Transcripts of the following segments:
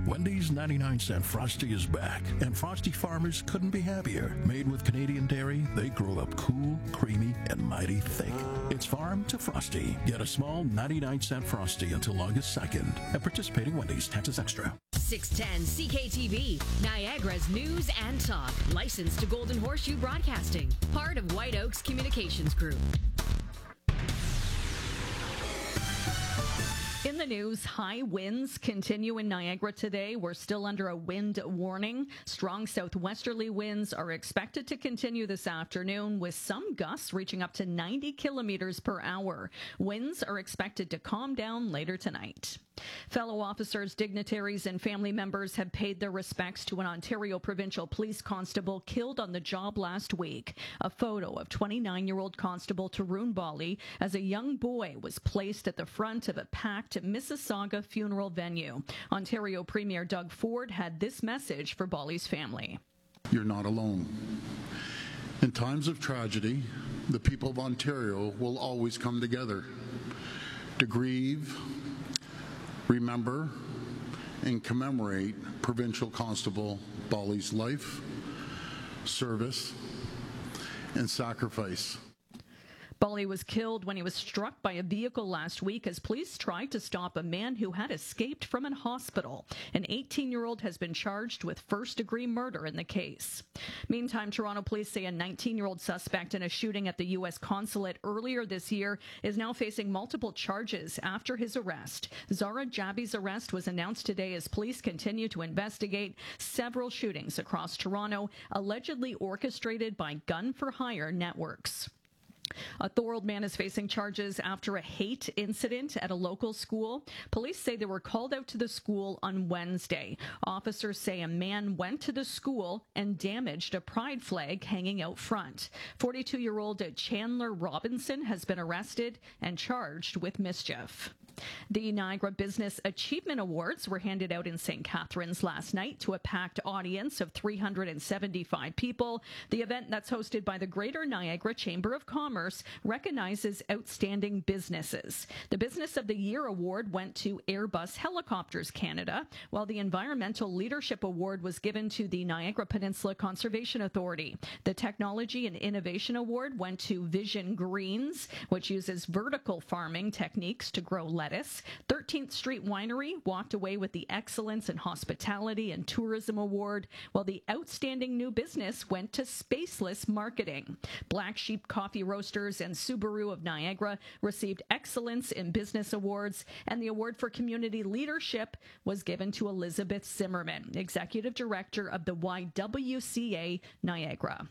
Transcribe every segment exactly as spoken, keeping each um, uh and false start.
Wendy's ninety-nine cent Frosty is back, and Frosty farmers couldn't be happier. Made with Canadian dairy, they grow up cool, creamy, and mighty thick. It's farm to Frosty. Get a small ninety-nine cent Frosty until August second at participating Wendy's. Taxes extra. six ten C K T V, Niagara's news and talk. Licensed to Golden Horseshoe Broadcasting. Part of White Oaks Communications Group. In the news, high winds continue in Niagara today. We're still under a wind warning. Strong southwesterly winds are expected to continue this afternoon, with some gusts reaching up to ninety kilometers per hour. Winds are expected to calm down later tonight. Fellow officers, dignitaries, and family members have paid their respects to an Ontario Provincial Police constable killed on the job last week. A photo of twenty-nine-year-old Constable Tarun Bali as a young boy was placed at the front of a packed Mississauga funeral venue. Ontario Premier Doug Ford had this message for Bali's family. You're not alone. In times of tragedy, the people of Ontario will always come together to grieve, remember, and commemorate Provincial Constable Bali's life, service, and sacrifice. Bali was killed when he was struck by a vehicle last week as police tried to stop a man who had escaped from a hospital. An eighteen-year-old has been charged with first-degree murder in the case. Meantime, Toronto police say a nineteen-year-old suspect in a shooting at the U S consulate earlier this year is now facing multiple charges after his arrest. Zara Jabi's arrest was announced today as police continue to investigate several shootings across Toronto, allegedly orchestrated by gun-for-hire networks. A Thorold man is facing charges after a hate incident at a local school. Police say they were called out to the school on Wednesday. Officers say a man went to the school and damaged a pride flag hanging out front. forty-two-year-old Chandler Robinson has been arrested and charged with mischief. The Niagara Business Achievement Awards were handed out in Saint Catharines last night to a packed audience of three hundred seventy-five people. The event, that's hosted by the Greater Niagara Chamber of Commerce, recognizes outstanding businesses. The Business of the Year Award went to Airbus Helicopters Canada, while the Environmental Leadership Award was given to the Niagara Peninsula Conservation Authority. The Technology and Innovation Award went to Vision Greens, which uses vertical farming techniques to grow lettuce. thirteenth Street Winery walked away with the Excellence in Hospitality and Tourism Award, while the Outstanding New Business went to Spaceless Marketing. Black Sheep Coffee Roasters and Subaru of Niagara received Excellence in Business Awards, and the Award for Community Leadership was given to Elizabeth Zimmerman, Executive Director of the Y W C A Niagara.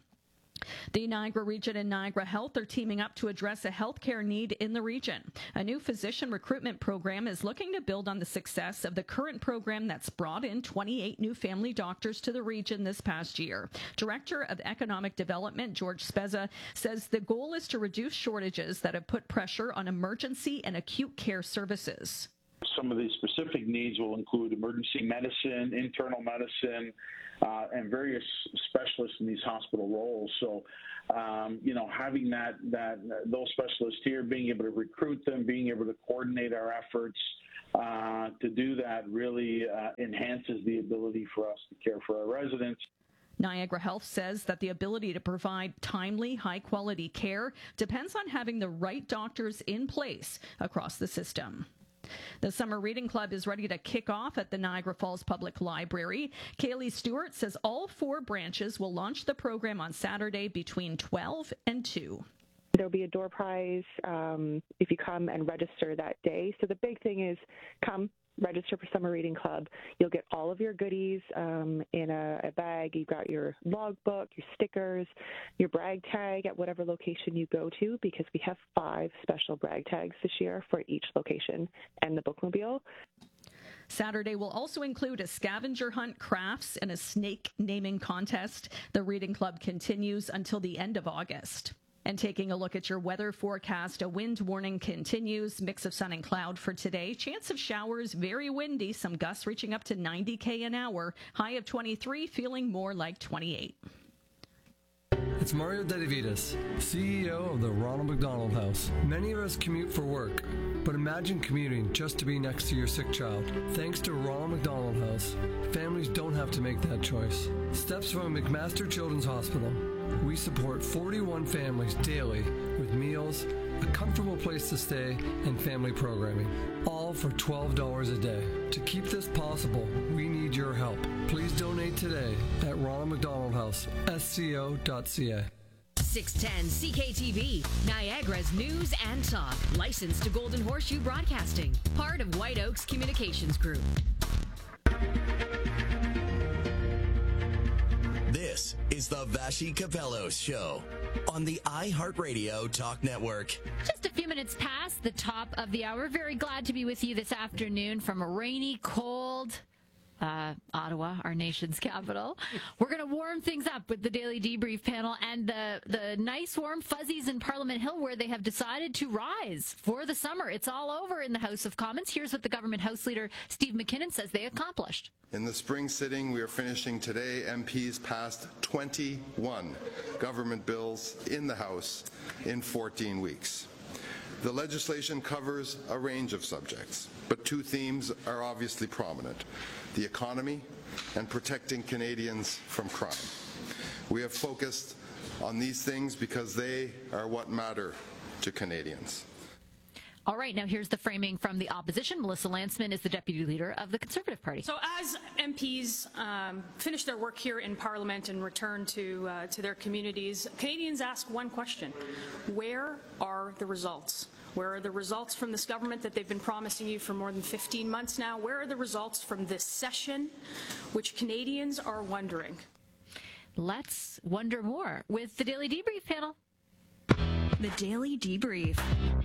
The Niagara Region and Niagara Health are teaming up to address a healthcare need in the region. A new physician recruitment program is looking to build on the success of the current program that's brought in twenty-eight new family doctors to the region this past year. Director of Economic Development George Spezza says the goal is to reduce shortages that have put pressure on emergency and acute care services. Some of these specific needs will include emergency medicine, internal medicine, uh, and various specialists in these hospital roles. So, um, you know, having that, that those specialists here, being able to recruit them, being able to coordinate our efforts uh, to do that really uh, enhances the ability for us to care for our residents. Niagara Health says that the ability to provide timely, high-quality care depends on having the right doctors in place across the system. The Summer Reading Club is ready to kick off at the Niagara Falls Public Library. Kaylee Stewart says all four branches will launch the program on Saturday between twelve and two. There'll be a door prize um, if you come and register that day. So the big thing is come, register for Summer Reading Club. You'll get all of your goodies um, in a, a bag. You've got your logbook, your stickers, your brag tag at whatever location you go to, because we have five special brag tags this year for each location and the bookmobile. Saturday will also include a scavenger hunt, crafts, and a snake naming contest. The Reading Club continues until the end of August. And taking a look at your weather forecast, a wind warning continues. Mix of sun and cloud for today. Chance of showers, very windy. Some gusts reaching up to ninety K an hour. High of twenty-three, feeling more like twenty-eight. It's Mario Dedivitas, C E O of the Ronald McDonald House. Many of us commute for work, but imagine commuting just to be next to your sick child. Thanks to Ronald McDonald House, families don't have to make that choice. Steps from McMaster Children's Hospital. We support forty-one families daily with meals, a comfortable place to stay, and family programming, all for twelve dollars a day. To keep this possible, we need your help. Please donate today at Ronald McDonald House, S C O dot C A. six ten C K T V, Niagara's news and talk. Licensed to Golden Horseshoe Broadcasting. Part of White Oaks Communications Group. This is the Vashi Capellos Show on the iHeartRadio Talk Network. Just a few minutes past the top of the hour. Very glad to be with you this afternoon from a rainy, cold uh, Ottawa, our nation's capital. We're going to warm things up with the Daily Debrief panel and the, the nice warm fuzzies in Parliament Hill, where they have decided to rise for the summer. It's all over in the House of Commons. Here's what the government House Leader Steve McKinnon says they accomplished. In the spring sitting we are finishing today, M Ps passed twenty-one government bills in the House in fourteen weeks. The legislation covers a range of subjects, but two themes are obviously prominent: the economy and protecting Canadians from crime. We have focused on these things because they are what matter to Canadians. All right, now here's the framing from the opposition. Melissa Lantsman is the Deputy Leader of the Conservative Party. So as M Ps um, finish their work here in Parliament and return to, uh, to their communities, Canadians ask one question: where are the results? Where are the results from this government that they've been promising you for more than fifteen months now? Where are the results from this session, which Canadians are wondering? Let's wonder more with the Daily Debrief panel. The Daily Debrief.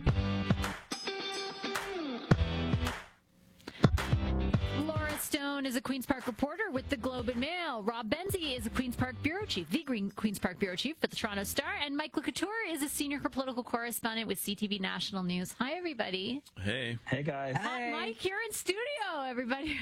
Laura Stone is a Queen's Park reporter with the Globe and Mail. Rob Benzie is a Queen's Park bureau chief, the Green Queen's Park bureau chief for the Toronto Star. And Mike LeCouture is a senior political correspondent with C T V National News. Hi, everybody. Hey. Hey, guys. Hot Hey. Mike here in studio, everybody.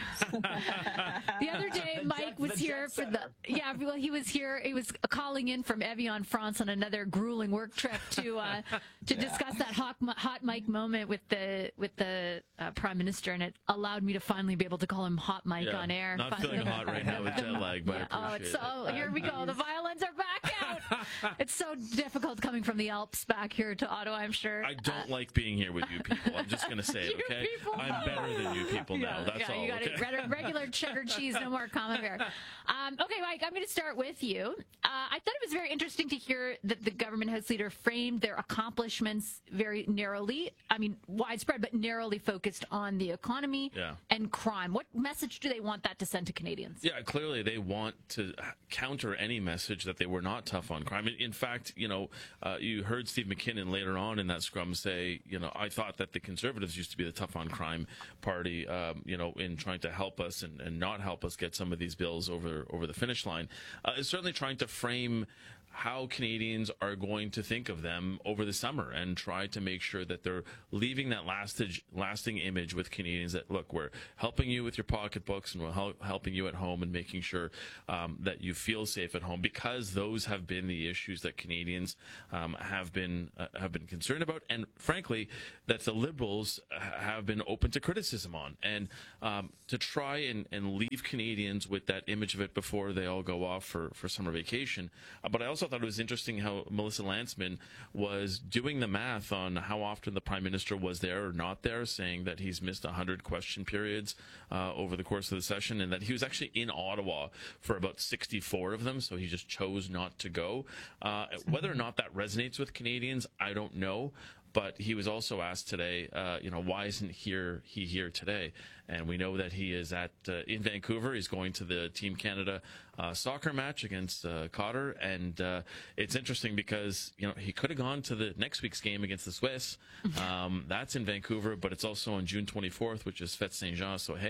The other day, Mike jet, was the here for the, yeah, well, he was here, he was calling in from Evian, France on another grueling work trip to uh, to yeah. discuss that hot, hot Mike moment with the with the uh, Prime Minister, and it allowed me to finally be able to call him Hot Mike yeah, on air. Not finally. feeling hot right now with jet lag, but yeah. I appreciate oh, it's so, it. Here we go. The violins are back out. It's so difficult coming from the Alps back here to Ottawa, I'm sure. I don't uh, like being here with you people. I'm just going to say it, okay? I'm better than you people now. Yeah, That's yeah, all. You got okay? it. Regular cheddar cheese, no more camembert. Um, okay, Mike, I'm going to start with you. Uh, I thought it was very interesting to hear that the government House Leader framed their accomplishments very narrowly. I mean, widespread, but narrowly focused on the economy yeah. and crime. What message do they want that to send to Canadians? Yeah, clearly they want to counter any message that they were not tough on crime. In fact, you know, uh, you heard Steve McKinnon later on in that scrum say, you know, I thought that the Conservatives used to be the tough on crime party, um, you know, in trying to help us and, and not help us get some of these bills over over the finish line. Uh, is certainly trying to frame how Canadians are going to think of them over the summer and try to make sure that they're leaving that lastage, lasting image with Canadians that, look, we're helping you with your pocketbooks and we're hel- helping you at home and making sure um, that you feel safe at home, because those have been the issues that Canadians um, have been uh, have been concerned about, and frankly, that the Liberals have been open to criticism on. And um, to try and, and leave Canadians with that image of it before they all go off for, for summer vacation. Uh, but I also thought it was interesting how Melissa Lantsman was doing the math on how often the Prime Minister was there or not there, saying that he's missed one hundred question periods uh, over the course of the session, and that he was actually in Ottawa for about sixty-four of them, so he just chose not to go. Uh, whether or not that resonates with Canadians, I don't know. But he was also asked today, uh, you know, why isn't here he here today? And we know that he is at uh, in Vancouver. He's going to the Team Canada uh, soccer match against uh, Cotter, and uh, it's interesting because you know he could have gone to the next week's game against the Swiss. Um, that's in Vancouver, but it's also on June twenty-fourth, which is Fête Saint Jean. So hey,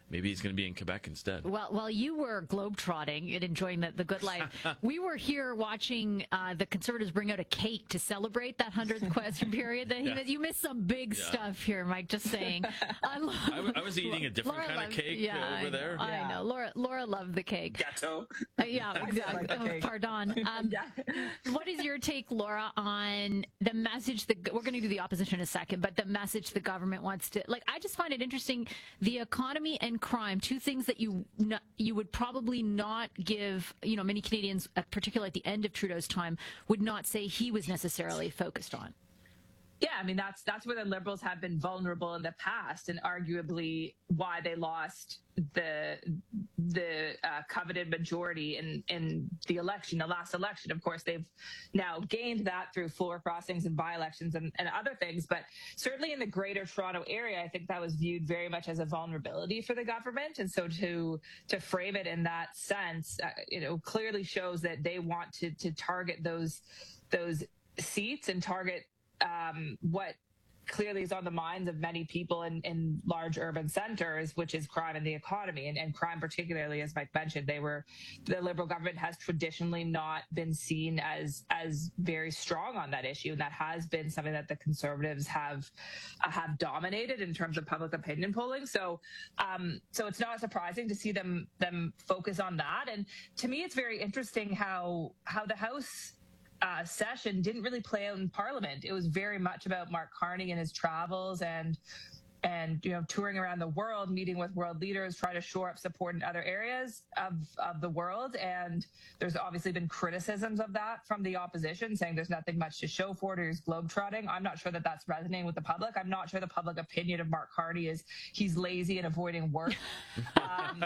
maybe he's going to be in Quebec instead. Well, while you were globetrotting and enjoying the, the good life, we were here watching uh, the Conservatives bring out a cake to celebrate that hundredth question period. That he, yeah. You missed some big yeah. stuff here, Mike, just saying. I, love, I, w- I was eating a different Laura kind loved, of cake yeah, over I there. Know, I yeah. know. Laura Laura loved the cake. Gâteau. Uh, yeah, exactly. Like oh, pardon. Um, yeah. What is your take, Laura, on the message that we're going to do the opposition in a second, but the message the government wants to, like, I just find it interesting. The economy and crime, two things that you not, you would probably not give, you know, many Canadians, particularly at the end of Trudeau's time, would not say he was necessarily focused on. Yeah, I mean, that's that's where the Liberals have been vulnerable in the past, and arguably why they lost the the uh, coveted majority in, in the election, the last election. Of course, they've now gained that through floor crossings and by-elections and, and other things. But certainly in the greater Toronto area, I think that was viewed very much as a vulnerability for the government. And so to to frame it in that sense, uh, you know, clearly shows that they want to to target those those seats and target Um, what clearly is on the minds of many people in, in large urban centers, which is crime and the economy, and, and crime particularly, as Mike mentioned. They were the Liberal government has traditionally not been seen as as very strong on that issue, and that has been something that the Conservatives have uh, have dominated in terms of public opinion polling. So, um, so it's not surprising to see them them focus on that. And to me, it's very interesting how how the House Uh, session didn't really play out in Parliament. It was very much about Mark Carney and his travels and and you know touring around the world, meeting with world leaders, trying to shore up support in other areas of, of the world. And there's obviously been criticisms of that from the opposition, saying there's nothing much to show for it, or he's globetrotting. I'm not sure that that's resonating with the public. I'm not sure the public opinion of Mark Carney is he's lazy and avoiding work. um,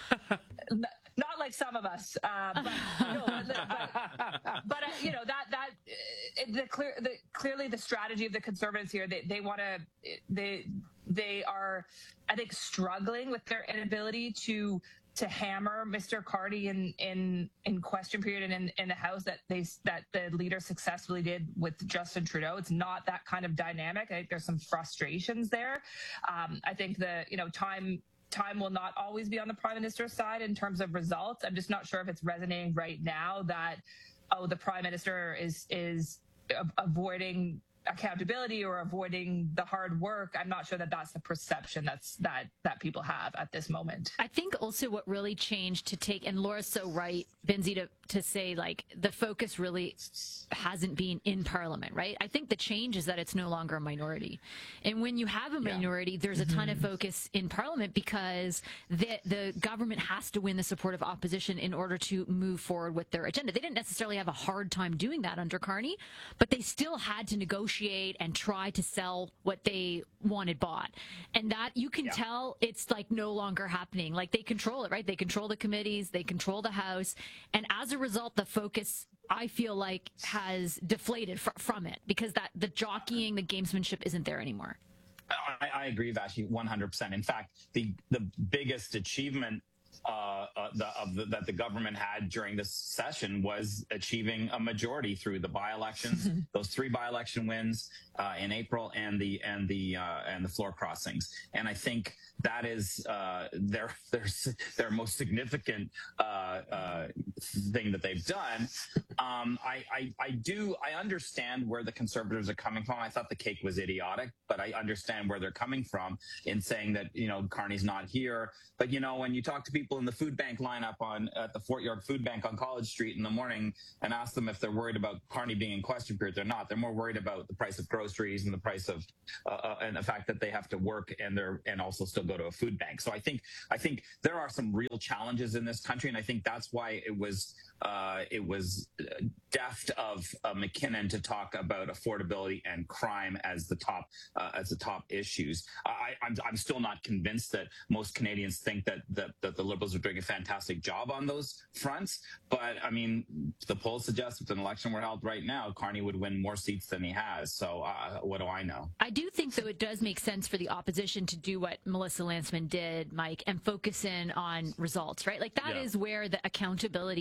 Not like some of us, uh, but, no, but, but, but uh, you know that that uh, the clear the clearly the strategy of the Conservatives here. They they want to they they are I think struggling with their inability to to hammer Mister Carney in in in question period and in, in the House that they that the leader successfully did with Justin Trudeau. It's not that kind of dynamic. I think there's some frustrations there. Um, I think the you know time. Time will not always be on the Prime Minister's side in terms of results. I'm just not sure if it's resonating right now that, oh, the Prime Minister is is avoiding accountability or avoiding the hard work. I'm not sure that that's the perception that's that that people have at this moment. I think also what really changed to take, and Laura's so right, Benzie, to, to say like the focus really hasn't been in Parliament, right? I think the change is that it's no longer a minority. And when you have a minority, yeah. there's a ton mm-hmm. of focus in Parliament because the, the government has to win the support of opposition in order to move forward with their agenda. They didn't necessarily have a hard time doing that under Carney, but they still had to negotiate and try to sell what they wanted bought. And that you can yeah. tell it's like no longer happening. Like they control it, right? They control the committees, they control the House. And as a result, the focus, I feel like, has deflated fr- from it because that the jockeying, the gamesmanship isn't there anymore. I, I agree, Vashi, one hundred percent. In fact, the, the biggest achievement Uh, uh, the, of the, that the government had during this session was achieving a majority through the by-elections, those three by-election wins uh, in April, and the and the uh, and the floor crossings. And I think that is uh, their their their most significant uh, uh, thing that they've done. Um, I, I I do I understand where the Conservatives are coming from. I thought the cake was idiotic, but I understand where they're coming from in saying that you know Carney's not here. But you know when you talk to people in the food bank lineup on at the Fort York Food Bank on College Street in the morning and ask them if they're worried about Carney being in question period, they're not. They're more worried about the price of groceries and the price of uh, uh, and the fact that they have to work and they're and also still go to a food bank. So I think I think there are some real challenges in this country, and I think that's why it was uh, it was deft of uh, McKinnon to talk about affordability and crime as the top uh, as the top issues. I, I'm I'm still not convinced that most Canadians think that that, that the Liberals are doing a fantastic job on those fronts. But I mean, the polls suggest if an election were held right now, Carney would win more seats than he has. So uh, what do I know? I do think, though, it does make sense for the opposition to do what Melissa Lantsman did, Mike, and focus in on results, right? Like that yeah. is where the accountability is going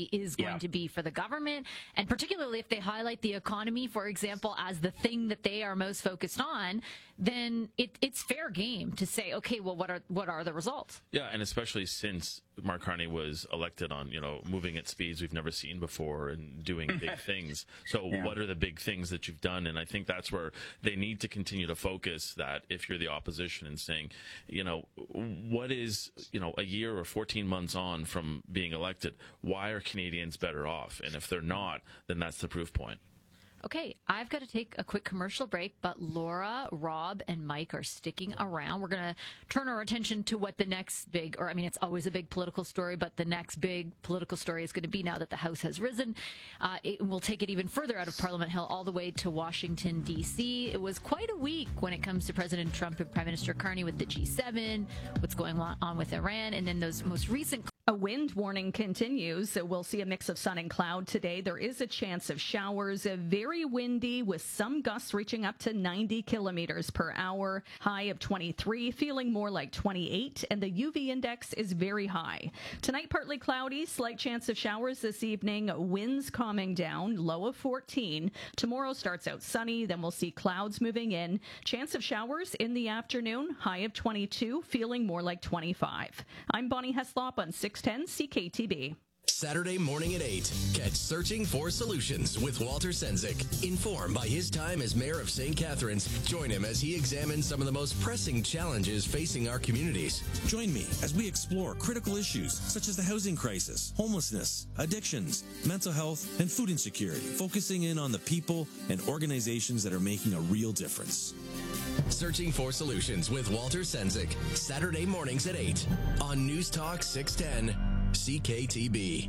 going Yeah. to be for the government, and particularly if they highlight the economy, for example, as the thing that they are most focused on, then it, it's fair game to say, okay, well, what are what are the results? Yeah, and especially since Mark Carney was elected on, you know, moving at speeds we've never seen before and doing big things. So Yeah. what are the big things that you've done? And I think that's where they need to continue to focus that if you're the opposition and saying, you know, what is, you know, a year or fourteen months on from being elected, why are Canadians better off? And if they're not, then that's the proof point. Okay, I've got to take a quick commercial break, but Laura, Rob, and Mike are sticking around. We're going to turn our attention to what the next big, or I mean, it's always a big political story, but the next big political story is going to be now that the House has risen. Uh, it will take it even further out of Parliament Hill, all the way to Washington, D C. It was quite a week when it comes to President Trump and Prime Minister Carney with the G seven, what's going on with Iran, and then those most recent... A wind warning continues. So we'll see a mix of sun and cloud today. There is a chance of showers, very windy with some gusts reaching up to ninety kilometers per hour. High of twenty-three, feeling more like twenty-eight, and the U V index is very high. Tonight, partly cloudy, slight chance of showers this evening. Winds calming down, low of fourteen. Tomorrow starts out sunny, then we'll see clouds moving in. Chance of showers in the afternoon, high of twenty-two, feeling more like twenty-five. I'm Bonnie Heslop on six ten C K T B. Saturday morning at eight. Catch Searching for Solutions with Walter Sendzik. Informed by his time as mayor of Saint Catharines, join him as he examines some of the most pressing challenges facing our communities. Join me as we explore critical issues such as the housing crisis, homelessness, addictions, mental health, and food insecurity, focusing in on the people and organizations that are making a real difference. Searching for Solutions with Walter Sendzik. Saturday mornings at eight on News Talk six ten C K T B.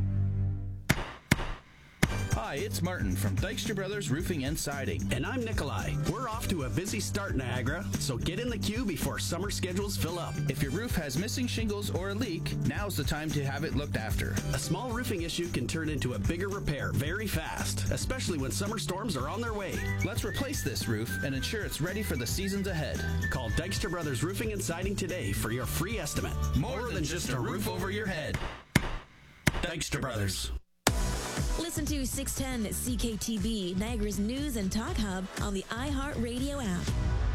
Hi, it's Martin from Dykstra Brothers Roofing and Siding. And I'm Nikolai. We're off to a busy start, Niagara, so get in the queue before summer schedules fill up. If your roof has missing shingles or a leak, now's the time to have it looked after. A small roofing issue can turn into a bigger repair very fast, especially when summer storms are on their way. Let's replace this roof and ensure it's ready for the seasons ahead. Call Dykstra Brothers Roofing and Siding today for your free estimate. More, More than, than just a roof over your head. Dykstra Brothers. Listen to six ten C K T B, Niagara's news and talk hub on the iHeartRadio app.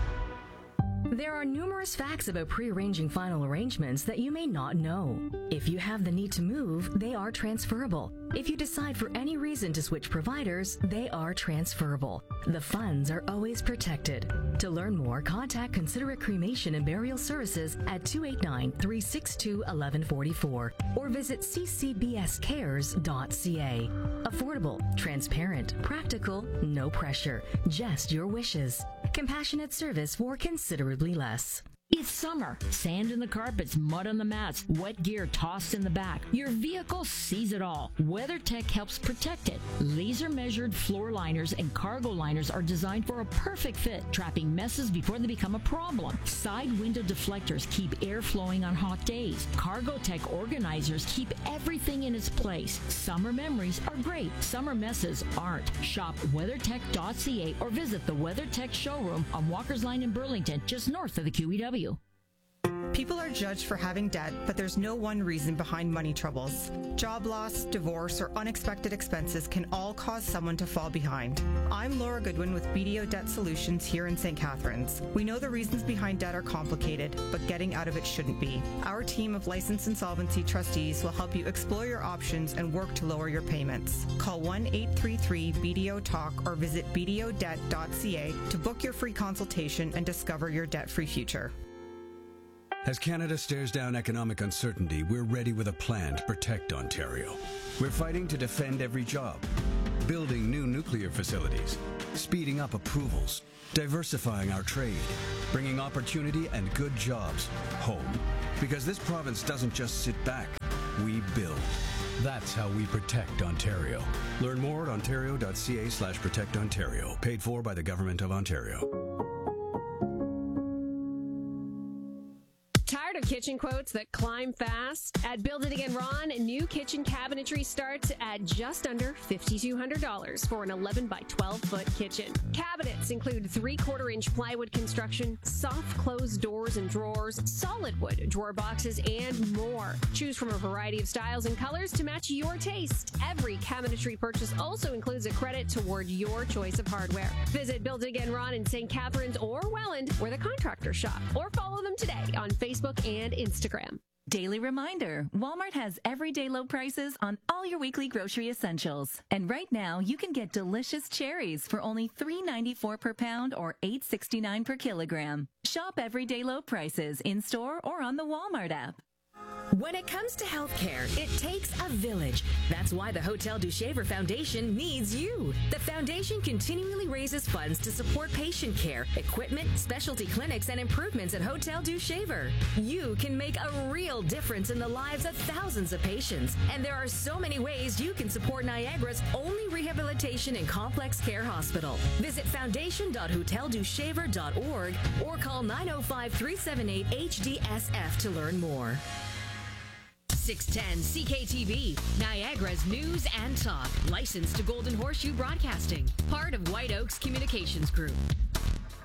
There are numerous facts about prearranging final arrangements that you may not know. If you have the need to move, they are transferable. If you decide for any reason to switch providers, they are transferable. The funds are always protected. To learn more, contact Considerate Cremation and Burial Services at two eight nine, three six two, one one four four or visit c c b s cares dot c a. Affordable, transparent, practical, no pressure, just your wishes. Compassionate service for considerably less. It's summer. Sand in the carpets, mud on the mats, wet gear tossed in the back. Your vehicle sees it all. WeatherTech helps protect it. Laser-measured floor liners and cargo liners are designed for a perfect fit, trapping messes before they become a problem. Side window deflectors keep air flowing on hot days. CargoTech organizers keep everything in its place. Summer memories are great. Summer messes aren't. Shop weathertech dot c a or visit the WeatherTech showroom on Walker's Line in Burlington, just north of the Q E W. People are judged for having debt, but there's no one reason behind money troubles. Job loss, divorce, or unexpected expenses can all cause someone to fall behind. I'm Laura Goodwin with B D O Debt Solutions here in Saint Catharines. We know the reasons behind debt are complicated, but getting out of it shouldn't be. Our team of licensed insolvency trustees will help you explore your options and work to lower your payments. Call one eight three three B D O talk or visit b d o debt dot c a to book your free consultation and discover your debt-free future. As Canada stares down economic uncertainty, we're ready with a plan to protect Ontario. We're fighting to defend every job, building new nuclear facilities, speeding up approvals, diversifying our trade, bringing opportunity and good jobs home. Because this province doesn't just sit back, we build. That's how we protect Ontario. Learn more at ontario dot c a slash protect Ontario. Paid for by the Government of Ontario. Tired of kids kitchen quotes that climb fast? At Build It Again Ron, new kitchen cabinetry starts at just under five thousand two hundred dollars for an eleven by twelve foot kitchen. Cabinets include three-quarter inch plywood construction, soft closed doors and drawers, solid wood drawer boxes, and more. Choose from a variety of styles and colors to match your taste. Every cabinetry purchase also includes a credit toward your choice of hardware. Visit Build It Again Ron in Saint Catharines or Welland, where the contractors shop, or follow them today on Facebook and Instagram. Daily reminder, Walmart has everyday low prices on all your weekly grocery essentials. And right now, you can get delicious cherries for only three ninety-four per pound or eight sixty-nine per kilogram. Shop everyday low prices in-store or on the Walmart app. When it comes to healthcare, it takes a village. That's why the Hotel du Shaver Foundation needs you. The foundation continually raises funds to support patient care, equipment, specialty clinics, and improvements at Hotel du Shaver. You can make a real difference in the lives of thousands of patients, and there are so many ways you can support Niagara's only rehabilitation and complex care hospital. Visit foundation dot hotel du shaver dot org or call nine oh five, three seven eight, H D S F to learn more. six ten C K T V, Niagara's news and talk. Licensed to Golden Horseshoe Broadcasting. Part of White Oaks Communications Group.